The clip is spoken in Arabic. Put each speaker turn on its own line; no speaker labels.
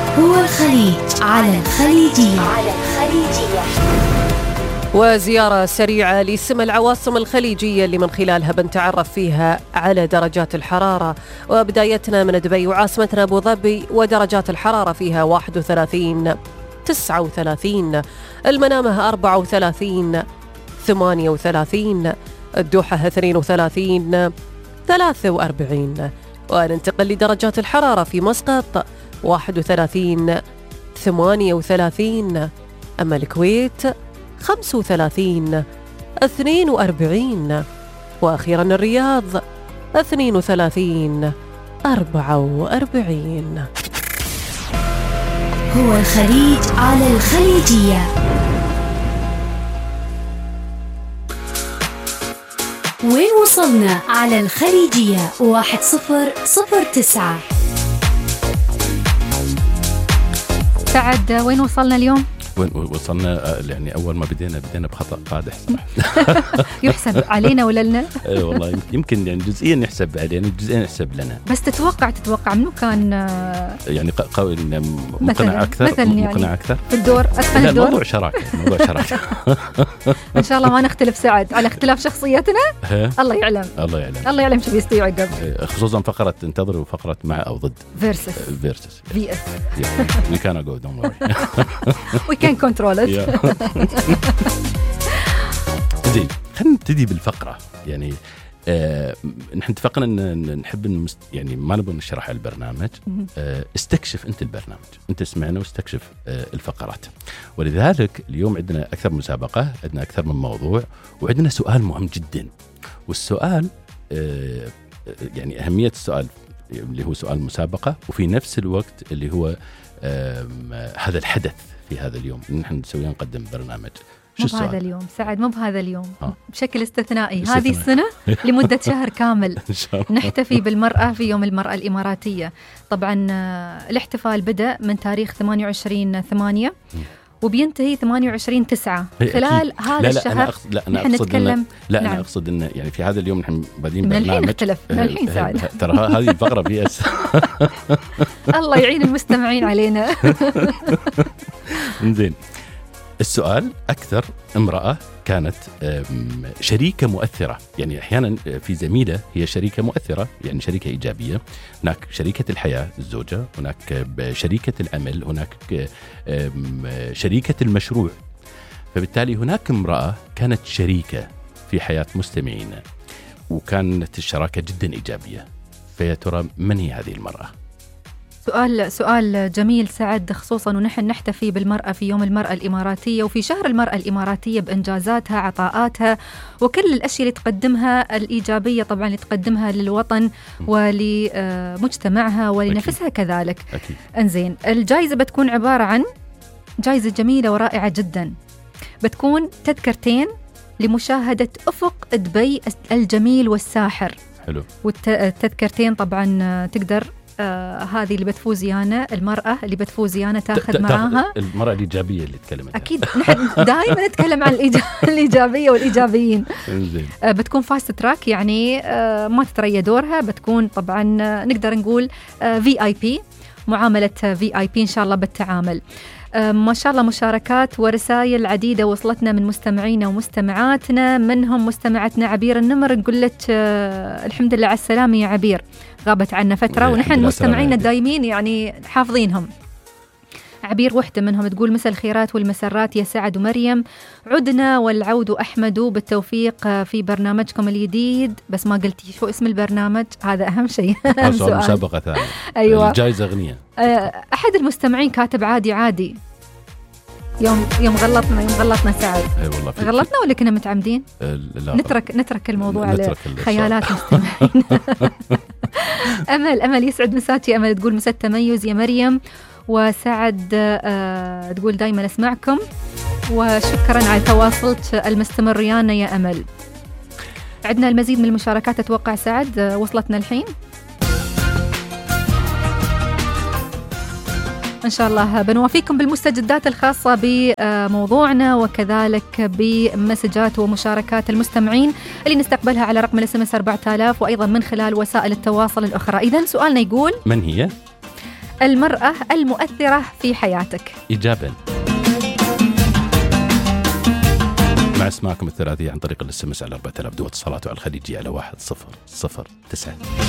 هو الخليج على الخليجية.
وزيارة سريعة لسم العواصم الخليجية اللي من خلالها بنتعرف فيها على درجات الحرارة. وبدايتنا من دبي وعاصمتنا أبو ظبي، ودرجات الحرارة فيها 31 39، المنامة 34 38، الدوحة 32 43. وننتقل لدرجات الحرارة في مسقط 31 38، أما الكويت 35 42، وأخيرا الرياض 32 44.
هو الخليج على الخليجية. وين وصلنا على الخليجية 1009.
سعد، وين وصلنا اليوم؟
وين وصلنا؟ يعني أول ما بدينا بخطأ قادح صراحة.
يحسب علينا ولا لنا؟
والله يمكن يعني جزئيا يحسب علينا، جزئيا يحسب لنا.
بس تتوقع منو كان
يعني قوي مقنع أكثر، مقنع أكثر
في الدور، أتقن الدور.
موضوع شراكة
إن شاء الله ما نختلف سعد على اختلاف شخصيتنا. الله يعلم الله يعلم شو بيستوي عقب،
خصوصا فقرة انتظر وفقرة مع أو ضد
versus VS.
We cannot go, don't worry.
We can control it.
زين، خلينا نبتدي بالفقرة. يعني نحن اتفقنا ان نحب يعني ما نبغى نشرح البرنامج، استكشف انت البرنامج، انت اسمعنا واستكشف الفقرات. ولذلك اليوم عندنا اكثر مسابقة، عندنا اكثر من موضوع، وعندنا سؤال مهم جدا. والسؤال يعني اهمية السؤال اللي هو سؤال مسابقة، وفي نفس الوقت اللي هو هذا الحدث في هذا اليوم نحن نسوي نقدم برنامج.
مو بهذا اليوم سعد، مو بهذا اليوم، بشكل استثنائي. هذه السنة لمدة شهر كامل نحتفي بالمرأة في يوم المرأة الإماراتية. طبعا الاحتفال بدأ من تاريخ 28/8 وبينتهي 28/9. خلال هذا الشهر نحن نتكلم.
أنا أقصد إن يعني في هذا اليوم نحن بادين برنامج.
من الحين نختلف، من الحين سعد.
ترى هذه الفقرة في
الله يعين المستمعين علينا.
زين، السؤال: أكثر امرأة كانت شريكة مؤثرة. يعني أحيانا في زميلة هي شريكة مؤثرة، يعني شريكة إيجابية. هناك شريكة الحياة الزوجة، هناك شريكة العمل، هناك شريكة المشروع. فبالتالي هناك امرأة كانت شريكة في حياة مستمعينا، وكانت الشراكة جدا إيجابية. فيا ترى من هي هذه المرأة؟
سؤال جميل سعد، خصوصا ونحن نحتفي بالمرأة في يوم المرأة الإماراتية، وفي شهر المرأة الإماراتية بإنجازاتها، عطاءاتها، وكل الأشياء اللي تقدمها الإيجابية طبعا، اللي تقدمها للوطن ولمجتمعها ولنفسها كذلك.
أكيد.
انزين، الجائزة بتكون عبارة عن جائزة جميلة ورائعة جدا. بتكون تذكرتين لمشاهدة أفق دبي الجميل والساحر.
حلو.
والتذكرتين طبعا تقدر هذه اللي بتفوزيانا، المرأة اللي بتفوزيانا تاخذ معاها
المرأة الإيجابية اللي تكلمت.
أكيد نحن دائما نتكلم عن الإيجابية والإيجابيين. بتكون فاست تراك، يعني ما تتريى دورها. بتكون طبعا نقدر نقول VIP، معاملة VIP إن شاء الله بالتعامل. ما شاء الله مشاركات ورسائل عديدة وصلتنا من مستمعينا ومستمعاتنا، منهم مستمعتنا عبير النمر. نقول لك الحمد لله على السلامة يا عبير، غابت عنا فترة ونحن مستمعينا الدايمين يعني حافظينهم. عبير وحدة منهم تقول: مساء الخيرات والمسرات يا سعد ومريم، عدنا والعود أحمد بالتوفيق في برنامجكم الجديد. بس ما قلتي شو اسم البرنامج، هذا أهم شيء.
سؤال مسابقة ثانية.
أيوة.
الجائزة أغنية.
أحد المستمعين كاتب عادي. يوم غلطنا سعد.
أي والله
غلطنا ولا كنا متعمدين؟
لا،
نترك الموضوع لخيالات مستمعين. أمل يسعد مساكي. أمل تقول: مساء التميز يا مريم وسعد، تقول دايما أسمعكم وشكرا على تواصلك المستمر ويانا يا أمل. عندنا المزيد من المشاركات أتوقع سعد وصلتنا الحين إن شاء الله. بنوافيكم بالمستجدات الخاصة بموضوعنا وكذلك بمسجات ومشاركات المستمعين اللي نستقبلها على رقم الSMS 4000 وأيضا من خلال وسائل التواصل الأخرى. إذن سؤالنا يقول:
من هي
المرأة المؤثرة في حياتك؟
إيجابا. مع اسماءكم الثلاثية عن طريق الاس ام اس على 4000 دول اتصالات على الخليجية على 1009.